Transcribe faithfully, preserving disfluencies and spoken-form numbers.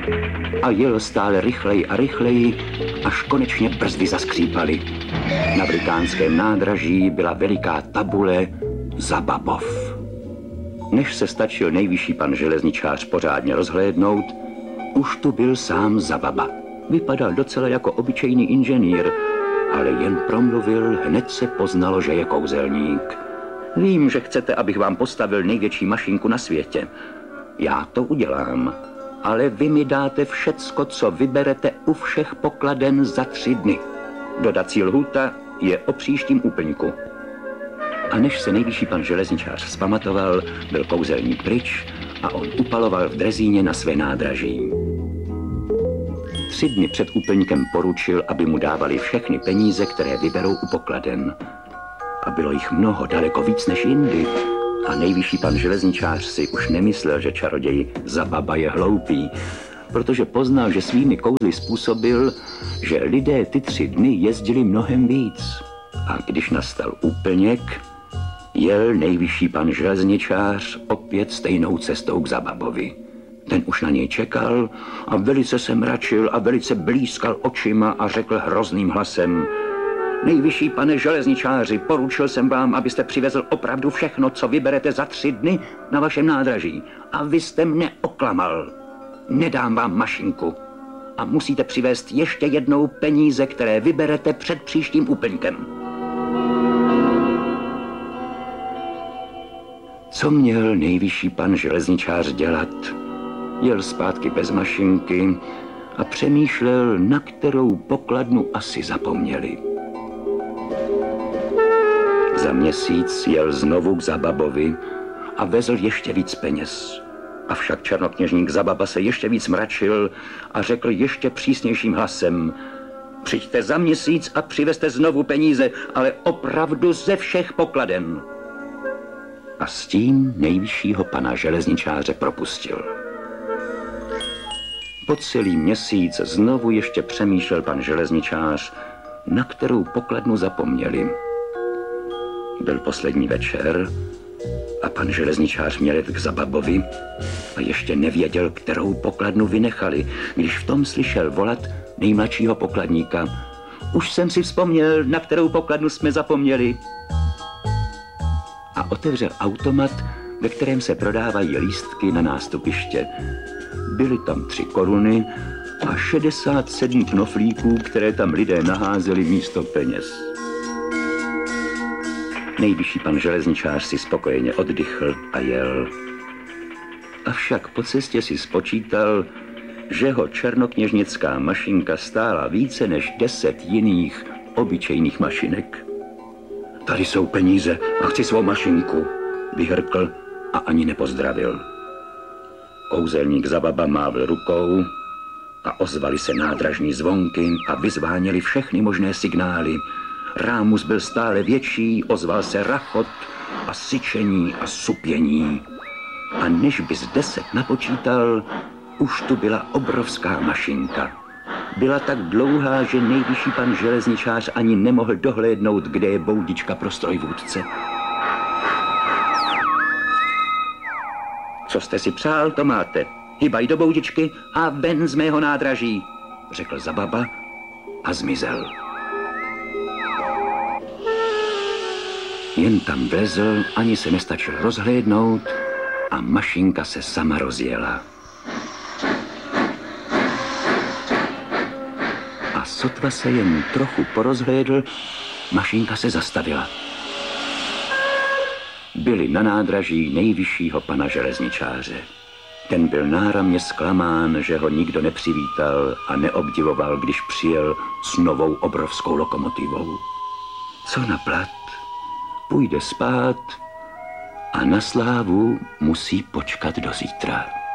A jel stále rychleji a rychleji, až konečně brzdy zaskřípaly. Na Vlikánském nádraží byla veliká tabule Zababov. Než se stačil nejvyšší pan železničář pořádně rozhlédnout, už tu byl sám Zababa. Vypadal docela jako obyčejný inženýr, ale jen promluvil, hned se poznalo, že je kouzelník. Vím, že chcete, abych vám postavil největší mašinku na světě. Já to udělám, ale vy mi dáte všecko, co vyberete u všech pokladen za tři dny. Dodací lhůta je o příštím úplňku. A než se nejvyšší pan železničář vzpamatoval, byl kouzelník pryč a on upaloval v drezíně na své nádraží. Tři dny před úplňkem poručil, aby mu dávali všechny peníze, které vyberou u pokladen. A bylo jich mnoho, daleko víc než jindy. A nejvyšší pan železničář si už nemyslel, že čaroděj Zababa je hloupý, protože poznal, že svými kouzly způsobil, že lidé ty tři dny jezdili mnohem víc. A když nastal úplněk, jel nejvyšší pan železničář opět stejnou cestou k Zababovi. Ten už na něj čekal a velice se mračil a velice blízkal očima a řekl hrozným hlasem: Nejvyšší pane železničáři, poručil jsem vám, abyste přivezl opravdu všechno, co vyberete za tři dny na vašem nádraží. A vy jste mne oklamal. Nedám vám mašinku. A musíte přivést ještě jednou peníze, které vyberete před příštím úplňkem. Co měl nejvyšší pan železničář dělat? Jel zpátky bez mašinky a přemýšlel, na kterou pokladnu asi zapomněli. Za měsíc jel znovu k Zababovi a vezl ještě víc peněz. Avšak černokněžník Zababa se ještě víc mračil a řekl ještě přísnějším hlasem: Přijďte za měsíc a přivezte znovu peníze, ale opravdu ze všech pokladen. A s tím nejvyššího pana železničáře propustil. Po celý měsíc znovu ještě přemýšlel pan železničář, na kterou pokladnu zapomněli. Byl poslední večer a pan železničář měl jít k Zababovi a ještě nevěděl, kterou pokladnu vynechali, když v tom slyšel volat nejmladšího pokladníka: Už jsem si vzpomněl, na kterou pokladnu jsme zapomněli. A otevřel automat, ve kterém se prodávají lístky na nástupiště. Byly tam tři koruny a šedesát sedm knoflíků, které tam lidé naházeli místo peněz. Nejvyšší pan železničář si spokojeně oddychl a jel. Avšak po cestě si spočítal, že ho černokněžnická mašinka stála více než deset jiných obyčejných mašinek. Tady jsou peníze a chci svou mašinku, vyhrkl a ani nepozdravil. Kouzelník Zababa mávl rukou a ozvaly se nádražní zvonky a vyzváněly všechny možné signály. Rámus byl stále větší, ozval se rachot a syčení a supění. A než bys deset napočítal, už tu byla obrovská mašinka. Byla tak dlouhá, že nejvyšší pan železničář ani nemohl dohlédnout, kde je boudička pro strojvůdce. Co jste si přál, to máte. Hybaj do boudičky a ven z mého nádraží, řekl Zababa a zmizel. Jen tam vlezl, ani se nestačil rozhlédnout a mašinka se sama rozjela. A sotva se jen trochu porozhlédl, mašinka se zastavila. Byli na nádraží nejvyššího pana železničáře. Ten byl náramně zklamán, že ho nikdo nepřivítal a neobdivoval, když přijel s novou obrovskou lokomotivou. Co na plat? Půjde spát a na slávu musí počkat do zítra.